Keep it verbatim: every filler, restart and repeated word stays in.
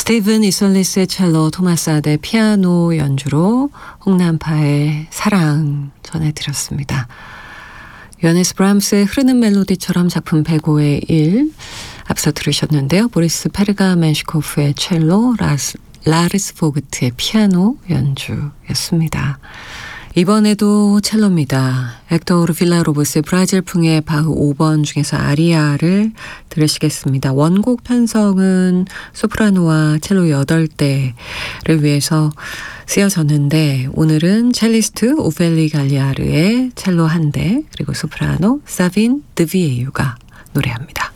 스티븐 이솔리스의 첼로, 토마스 아데 피아노 연주로 홍남파의 사랑 전해드렸습니다. 요하네스 브람스의 흐르는 멜로디처럼 작품 백오의 일 앞서 들으셨는데요. 보리스 페르가멘시코프의 첼로, 라스, 라르스 포그트의 피아노 연주였습니다. 이번에도 첼로입니다. 헥토르 빌라로보스의 브라질풍의 바흐 오 번 중에서 아리아를 들으시겠습니다. 원곡 편성은 소프라노와 첼로 여덟 대를 위해서 쓰여졌는데 오늘은 첼리스트 오펠리 갈리아르의 첼로 한 대 그리고 소프라노 사빈 드비에유가 노래합니다.